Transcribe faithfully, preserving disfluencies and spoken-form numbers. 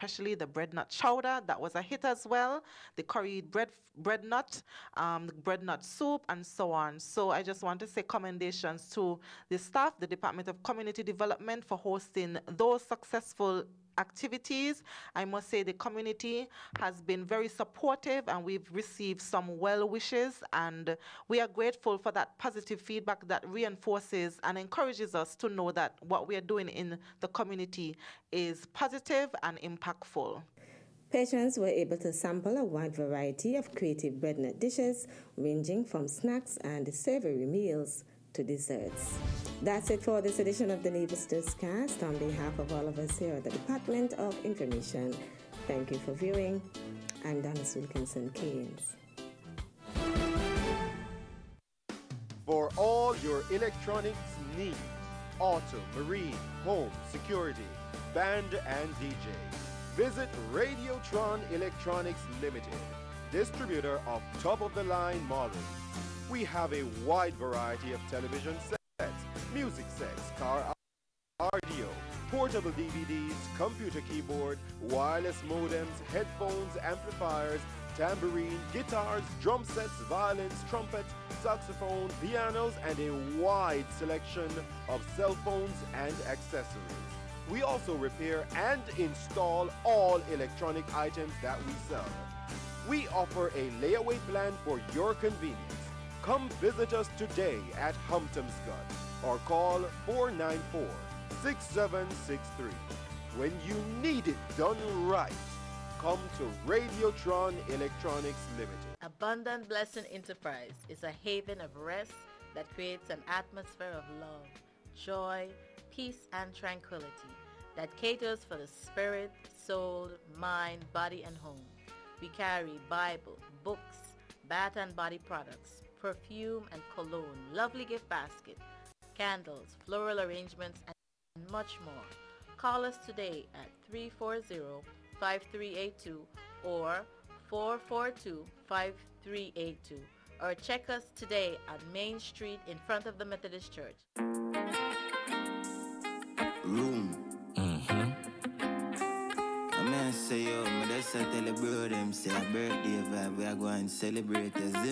especially the bread nut chowder. That was a hit as well. The curried bread bread nut, um, the bread nut soup, and so on. So I just want to say commendations to the staff, the Department of Community Development, for hosting those successful activities. I must say the community has been very supportive and we've received some well wishes, and we are grateful for that positive feedback that reinforces and encourages us to know that what we are doing in the community is positive and impactful. Patrons were able to sample a wide variety of creative bread nut dishes, ranging from snacks and savory meals to desserts. That's it for this edition of the Nevis Newscast. On behalf of all of us here at the Department of Information, thank you for viewing. I'm Dennis Wilkinson Keynes. For all your electronics needs, auto, marine, home, security, band and D J, visit Radiotron Electronics Limited, distributor of top-of-the-line models. We have a wide variety of television sets, music sets, car audio, portable D V Ds, computer keyboard, wireless modems, headphones, amplifiers, tambourine, guitars, drum sets, violins, trumpet, saxophone, pianos, and a wide selection of cell phones and accessories. We also repair and install all electronic items that we sell. We offer a layaway plan for your convenience. Come visit us today at Humptomscott or call four nine four, six seven six three. When you need it done right, come to Radiotron Electronics Limited. Abundant Blessing Enterprise is a haven of rest that creates an atmosphere of love, joy, peace, and tranquility that caters for the spirit, soul, mind, body, and home. We carry Bible, books, bath and body products, perfume and cologne, lovely gift basket, candles, floral arrangements, and much more. Call us today at three four zero, five three eight two or four four two, five three eight two, or check us today on Main Street in front of the Methodist Church. Room. Mm-hmm. I mean, say, yo, I just tell the bro them, say a birthday vibe, we are going to celebrate as